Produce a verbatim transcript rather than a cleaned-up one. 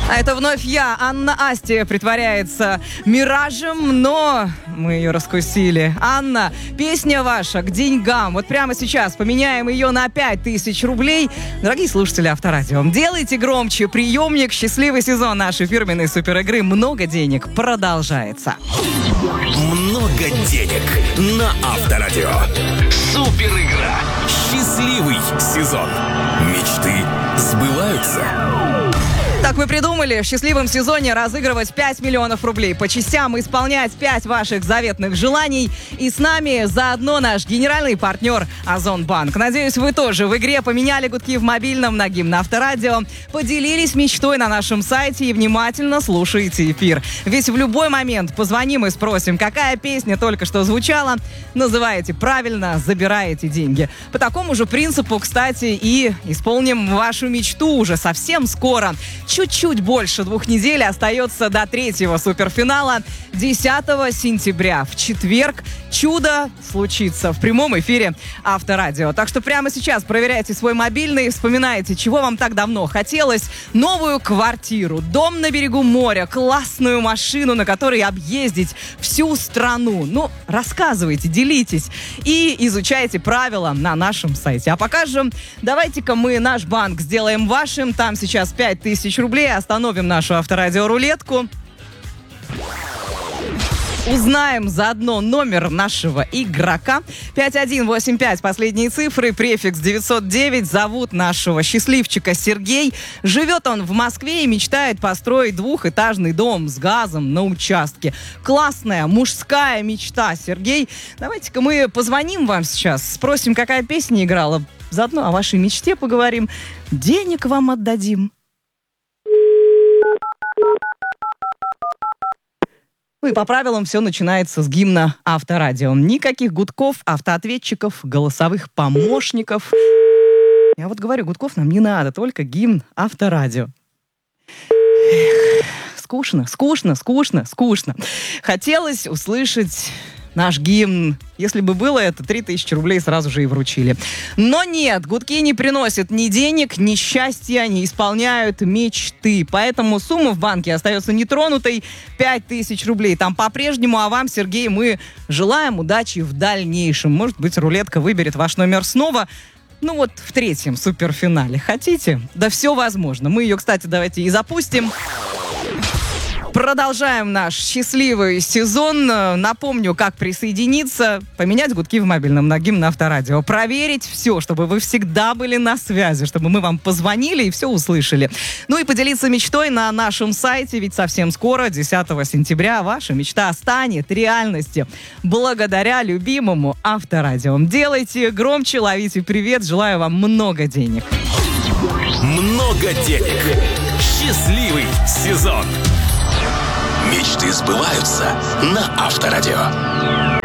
А это вновь я, Анна Асти, притворяется миражем, но мы ее раскусили. Анна, песня ваша к деньгам. Вот прямо сейчас поменяем ее на пять тысяч рублей. Дорогие слушатели Авторадио, делайте громче приемник. Счастливый сезон нашей фирменной суперигры «Много денег» продолжается. Много денег на Авторадио. Суперигра. Счастливый сезон. Мечты сбываются. Так мы придумали в счастливом сезоне разыгрывать пять миллионов рублей по частям, исполнять пять ваших заветных желаний. И с нами заодно наш генеральный партнер Озонбанк. Надеюсь, вы тоже в игре поменяли гудки в мобильном на гимн Авторадио, поделились мечтой на нашем сайте и внимательно слушаете эфир. Ведь в любой момент позвоним и спросим, какая песня только что звучала. Называете правильно, забираете деньги. По такому же принципу, кстати, и исполним вашу мечту уже совсем скоро. Чуть-чуть больше двух недель остается до третьего суперфинала десятого сентября. В четверг чудо случится в прямом эфире Авторадио. Так что прямо сейчас проверяйте свой мобильный, вспоминайте, чего вам так давно хотелось. Новую квартиру, дом на берегу моря, классную машину, на которой объездить всю страну. Ну, рассказывайте, делитесь и изучайте правила на нашем сайте. А пока же давайте-ка мы наш банк сделаем вашим. Там сейчас пять тысяч рублей. Остановим нашу Авторадио-рулетку. Узнаем заодно номер нашего игрока. пять один восемь пять, последние цифры, префикс девятьсот девять. Зовут нашего счастливчика Сергей. Живет он в Москве и мечтает построить двухэтажный дом с газом на участке. Классная мужская мечта, Сергей. Давайте-ка мы позвоним вам сейчас, спросим, какая песня играла. Заодно о вашей мечте поговорим. Денег вам отдадим. Ну и по правилам все начинается с гимна Авторадио. Никаких гудков, автоответчиков, голосовых помощников. Я вот говорю, гудков нам не надо, только гимн Авторадио. Эх, скучно, скучно, скучно, скучно. Хотелось услышать наш гимн. Если бы было это, три тысячи рублей сразу же и вручили. Но нет, гудки не приносят ни денег, ни счастья, не исполняют мечты. Поэтому сумма в банке остается нетронутой. пять тысяч рублей там по-прежнему. А вам, Сергей, мы желаем удачи в дальнейшем. Может быть, рулетка выберет ваш номер снова. Ну вот в третьем суперфинале. Хотите? Да все возможно. Мы ее, кстати, давайте и запустим. Продолжаем наш счастливый сезон. Напомню, как присоединиться. Поменять гудки в мобильном на гимн Авторадио. Проверить все, чтобы вы всегда были на связи, чтобы мы вам позвонили и все услышали. Ну и поделиться мечтой на нашем сайте, ведь совсем скоро, десятого сентября, ваша мечта станет реальностью благодаря любимому Авторадио. Делайте громче, ловите привет. Желаю вам много денег. Много денег. Счастливый сезон. Мечты сбываются на Авторадио.